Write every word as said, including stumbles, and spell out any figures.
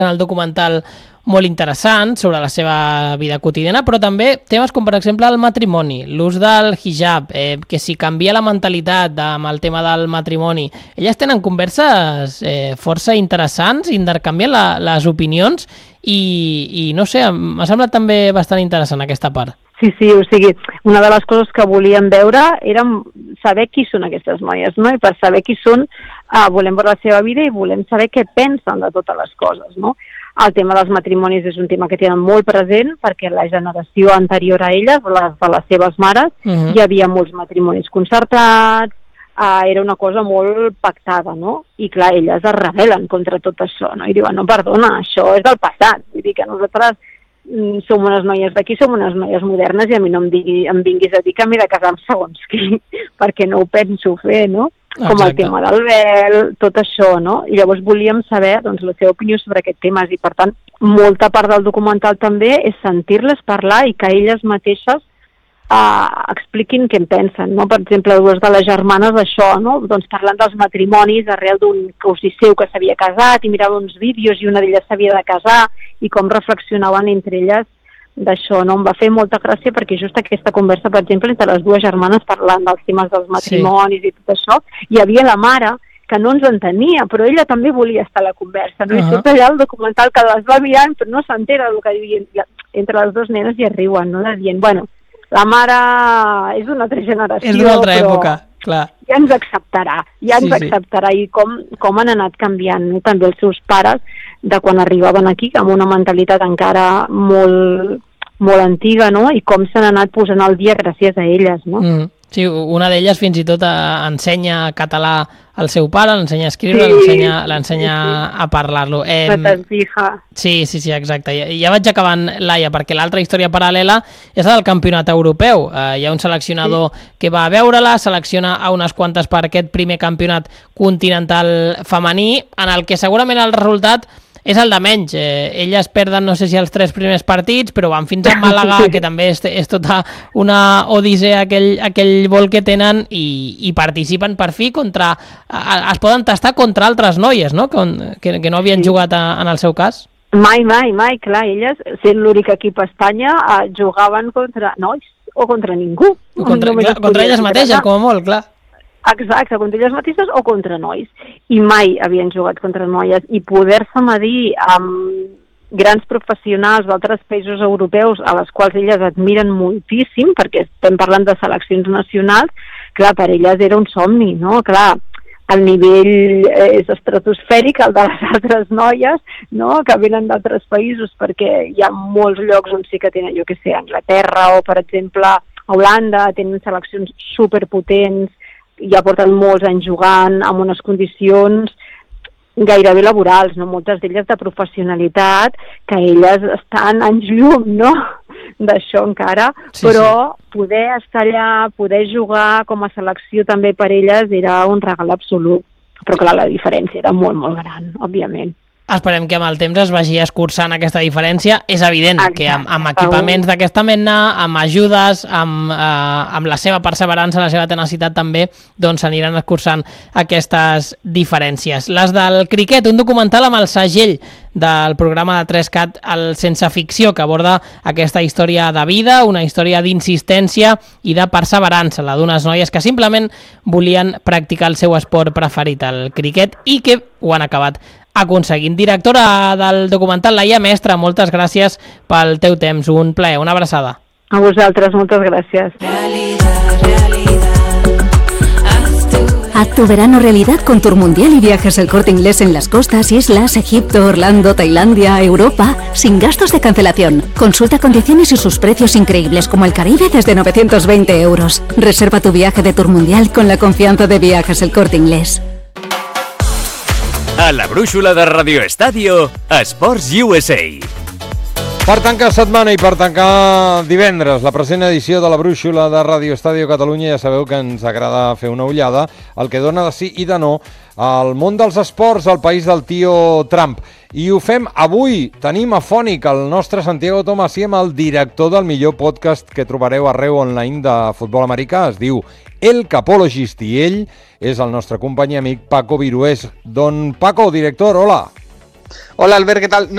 el documental molt interessant sobre la seva vida quotidiana, però també temes com, per exemple, el matrimoni, l'ús del hijab, eh, que si canvia la mentalitat amb el tema del matrimoni. Elles tenen converses eh, força interessants, intercanvien la, les opinions i, i no sé, m'ha semblat també bastant interessant aquesta part. Sí, sí, o sigui, una de les coses que volíem veure era saber qui són aquestes noies, no? I per saber qui són eh, volem veure la seva vida i volem saber què pensen de totes les coses, no? El tema dels matrimonis és un tema que tenen molt present perquè la generació anterior a elles, les de les seves mares, uh-huh. hi havia molts matrimonis concertats, eh, era una cosa molt pactada, no? I clar, elles es rebel·len contra tot això, no? I diuen, no, perdona, això és del passat, vull dir que nosaltres mm, som unes noies d'aquí, som unes noies modernes i a mi no em, digui, em vinguis a dir que m'he de casar amb segons qui, perquè no ho penso fer, no? Com Exacte. El tema del vel, tot això, no? I llavors volíem saber doncs, la seva opinió sobre aquest tema i, per tant, molta part del documental també és sentir-les parlar i que elles mateixes eh, expliquin què en pensen, no? Per exemple, dues de les germanes d'això, no? Doncs parlant dels matrimonis arrel d'un cosí seu que s'havia casat i mirava uns vídeos i una d'elles s'havia de casar i com reflexionaven entre elles d'això, no? Em va fer molta gràcia perquè just aquesta conversa, per exemple, entre les dues germanes parlant dels temes dels matrimonis sí. I tot això, hi havia la mare que no ens entenia, però ella també volia estar a la conversa, no? Uh-huh. I tot allà el documental que les va mirant però no s'entera del que diuen, entre les dues nenes i riuen, no? Dient, bueno, la mare és d'una altra generació, és d'una altra època, clar. Ja ens acceptarà, ja ens sí, acceptarà sí. I com, com han anat canviant, no? També els seus pares de quan arribaven aquí, amb una mentalitat encara molt, molt antiga, no? I com s'han anat posant al dia gràcies a elles, no? Mm. Sí, una d'elles fins i tot ensenya català al seu pare, l'ensenya a escriure, sí, l'ensenya, l'ensenya sí, sí. a parlar-lo. Eh, sí, sí, sí, exacte. Ja, ja vaig acabant, Laia, perquè l'altra història paral·lela és la del campionat europeu. Eh, hi ha un seleccionador sí. que va a veure-la, selecciona a unes quantes per aquest primer campionat continental femení, en el que segurament el resultat és el de menys. Eh, elles perden, no sé si els tres primers partits, però van fins a Màlaga, que també és, és tota una odissea aquell, aquell vol que tenen i, i participen per fi contra... Es poden tastar contra altres noies, no? Que, que, que no havien sí. jugat a, en el seu cas. Mai, mai, mai, clar, elles, sent l'únic equip a Espanya, eh, jugaven contra nois o contra ningú. O contra, clar, contra elles mateixes, com a molt, clar. Exacte, contra elles mateixes o contra nois. I mai havien jugat contra noies. I poder-se medir amb grans professionals d'altres països europeus a les quals elles admiren moltíssim, perquè estem parlant de seleccions nacionals, clar, per elles era un somni, no? Clar, el nivell és estratosfèric, el de les altres noies, no? Que venen d'altres països, perquè hi ha molts llocs on sí que tenen, jo què sé, Anglaterra o, per exemple, a Holanda, tenen seleccions superpotents, ja porten molts anys jugant amb unes condicions gairebé laborals, no? Moltes d'elles de professionalitat, que elles estan anys llum, no? D'això encara, sí, però sí. Poder estar allà, poder jugar com a selecció també per elles era un regal absolut, però clar, la diferència era molt, molt gran, òbviament. Esperem que amb el temps es vagi escurçant aquesta diferència. És evident Exacte. Que amb, amb equipaments d'aquesta mena, amb ajudes, amb, eh, amb la seva perseverança, la seva tenacitat també, doncs s'aniran escurçant aquestes diferències. Les del criquet, un documental amb el segell del programa de tres cat, el Sense Ficció, que aborda aquesta història de vida, una història d'insistència i de perseverança, la d'unes noies que simplement volien practicar el seu esport preferit, el criquet, i que ho han acabat aconseguint. Directora del documental, Laia Mestre, moltes gràcies pel teu temps, un plaer, una abraçada. A vosaltres, moltes gràcies. Haz tu verano realidad con Tour Mundial y Viajes El Corte Inglés en las costas, islas, Egipto, Orlando, Tailandia, Europa, sin gastos de cancelación. Consulta condiciones y sus precios increíbles como el Caribe desde novecientos veinte euros. Reserva tu viaje de Tour Mundial con la confianza de Viajes El Corte Inglés. A la brúixola de Radio Estadio, Esports U S A. Per tancar setmana i per tancar divendres, la present edició de la brúixola de Radio Estadio Catalunya, ja sabeu que ens agrada fer una ullada al que dona de sí i de no al món dels esports al país del tio Trump. I ho fem avui. Tenim a Fònic el nostre Santiago Tomasiem, el director del millor podcast que trobareu arreu online de futbol americà. Es diu El Capologist i ell és el nostre company i amic Paco Virués. Don Paco, director, hola. Hola Albert, ¿qué tal?